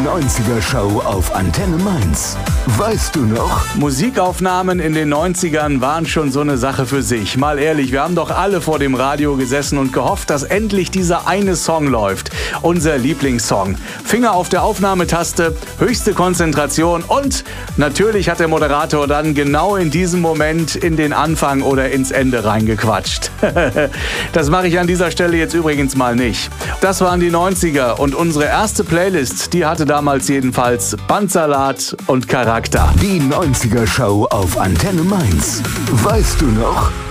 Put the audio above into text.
90er Show auf Antenne Mainz. Weißt du noch? Musikaufnahmen in den 90ern waren schon so eine Sache für sich. Mal ehrlich, wir haben doch alle vor dem Radio gesessen und gehofft, dass endlich dieser eine Song läuft. Unser Lieblingssong. Finger auf der Aufnahmetaste, höchste Konzentration und natürlich hat der Moderator dann genau in diesem Moment in den Anfang oder ins Ende reingequatscht. Das mache ich an dieser Stelle jetzt übrigens mal nicht. Das waren die 90er und unsere erste Playlist, die hatte damals jedenfalls Bandsalat und Charakter. Die 90er Show auf Antenne Mainz. Weißt du noch?